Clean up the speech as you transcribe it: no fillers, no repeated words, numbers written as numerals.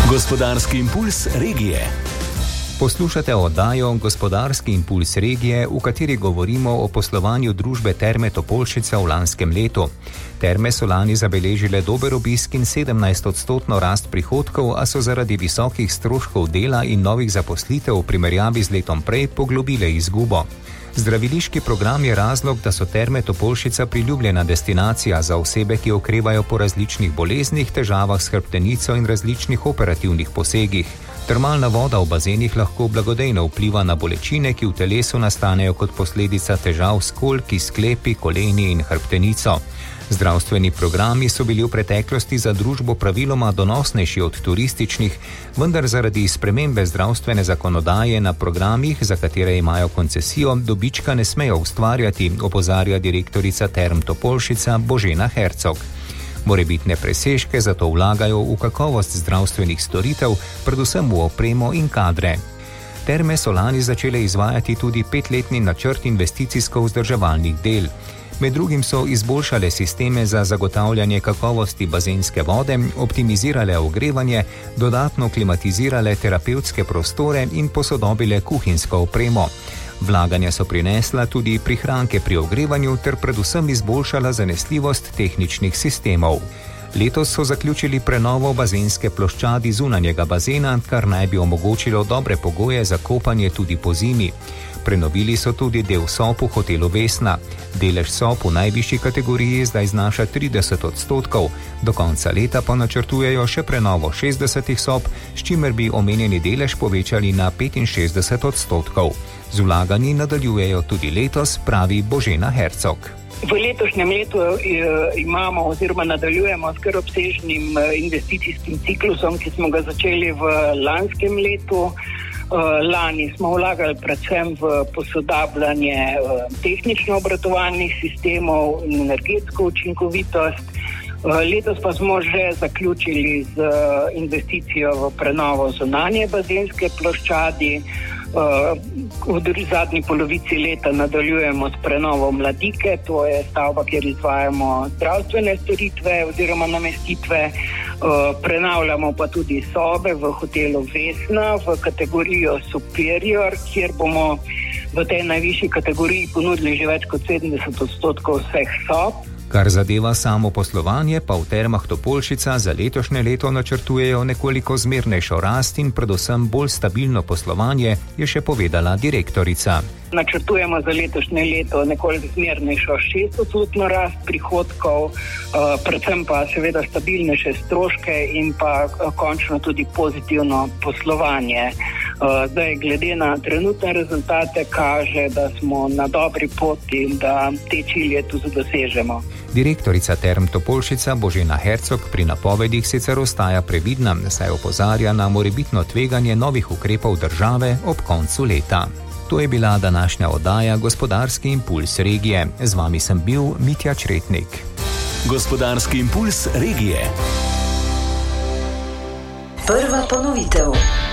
Gospodarski impuls regije. Poslušate oddajo Gospodarski impuls regije, v kateri govorimo o poslovanju družbe Terme Topolšica v lanskem letu. Terme so lani zabeležile dober obisk in 17% rast prihodkov, a so zaradi visokih stroškov dela in novih zaposlitev v primerjavi z letom prej poglobile izgubo. Zdraviliški program je razlog, da so Terme Topolšica priljubljena destinacija za osebe, ki okrevajo po različnih boleznih, težavah s hrbtenico in različnih operativnih posegih. Termalna voda v bazenih lahko blagodejno vpliva na bolečine, ki v telesu nastanejo kot posledica težav s kolki, sklepi, koleni in hrbtenico. Zdravstveni programi so bili v preteklosti za družbo praviloma donosnejši od turističnih, vendar zaradi spremembe zdravstvene zakonodaje na programih, za katere imajo koncesijo, dobička ne smejo ustvarjati, opozarja direktorica Term Topolšica Božena Hercog. Morebitne presežke zato vlagajo v kakovost zdravstvenih storitev, predvsem v opremo in kadre. Terme so lani začele izvajati tudi 5-letni načrt investicijsko-vzdrževalnih del. Med drugim so izboljšale sisteme za zagotavljanje kakovosti bazenske vode, optimizirale ogrevanje, dodatno klimatizirale terapevtske prostore in posodobile kuhinjsko opremo. Vlaganja so prinesla tudi prihranke pri ogrevanju ter predvsem izboljšala zanesljivost tehničnih sistemov. Letos so zaključili prenovo bazenske ploščadi zunanjega bazena, kar naj bi omogočilo dobre pogoje za kopanje tudi po zimi. Prenovili so tudi del sob v hotelu Vesna. Delež sob v najvišji kategoriji zdaj znaša 30%, do konca leta pa načrtujejo še prenovo 60 sob, s čimer bi omenjeni delež povečali na 65%. Z vlaganji nadaljujejo tudi letos, pravi Božena Hercog. V letošnjem letu imamo oziroma nadaljujemo s kar obsežnim investicijskim ciklusom, ki smo ga začeli v lanskem letu. Lani smo vlagali predvsem v posodabljanje tehnično-obratovalnih sistemov in energetsko učinkovitost. Letos pa smo že zaključili z investicijo v prenovo zunanje bazenske ploščadi. V zadnji polovici leta nadaljujemo s prenovo Mladike, to je stavba, kjer izvajamo zdravstvene storitve oziroma namestitve. Prenavljamo pa tudi sobe v hotelu Vesna v kategorijo Superior, kjer bomo v tej najvišji kategoriji ponudili že več kot 70% vseh sob. Kar zadeva samo poslovanje, pa v Termah Topolšica za letošnje leto načrtujejo nekoliko zmernejšo rast in predvsem bolj stabilno poslovanje, je še povedala direktorica. Načrtujemo za letošnje leto nekoliko zmernejšo 6% rast prihodkov, predvsem pa seveda stabilnejše stroške in pa končno tudi pozitivno poslovanje. Zdaj, glede na trenutne rezultate, kaže, da smo na dobri poti in da te cilje tudi dosežemo. Direktorica Term Topolšica Božena Hercog pri napovedih sicer ostaja previdna, saj opozarja na morebitno tveganje novih ukrepov države ob koncu leta. To je bila današnja oddaja Gospodarski impuls regije. Z vami sem bil Mitja Čretnik. Gospodarski impuls regije. Prva ponovitev.